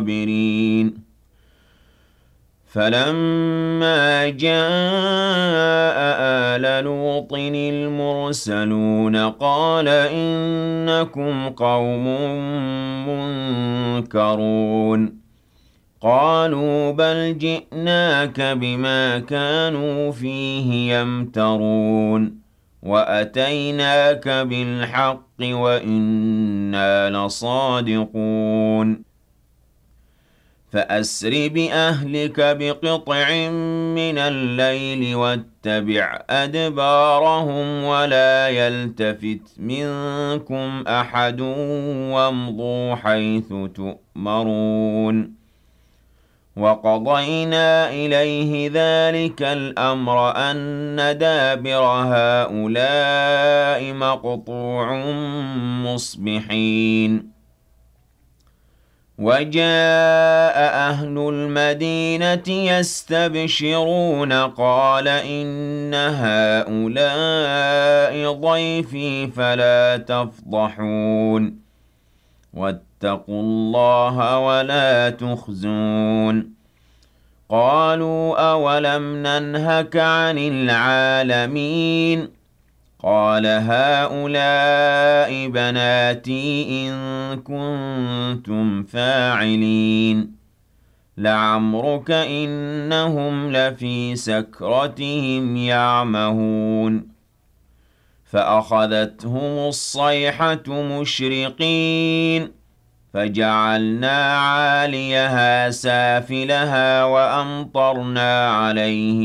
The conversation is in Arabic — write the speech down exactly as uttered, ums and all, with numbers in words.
الصابرين فلما جاء آل لوط المرسلون قال إنكم قوم منكرون قالوا بل جئناك بما كانوا فيه يمترون وأتيناك بالحق وإنا لصادقون فأسر بأهلك بقطع من الليل واتبع أدبارهم ولا يلتفت منكم أحد وامضوا حيث تؤمرون وقضينا إليه ذلك الأمر أن دابر هؤلاء مقطوع مصبحين وجاء أهل المدينة يستبشرون قال إن هؤلاء ضيفي فلا تفضحون واتقوا الله ولا تخزون قالوا أولم ننهك عن العالمين قال هؤلاء بناتي إن كنتم فاعلين لعمرك إنهم لفي سكرتهم يعمهون فأخذتهم الصيحة مشرقين فجعلنا عاليها سافلها وأمطرنا عليهم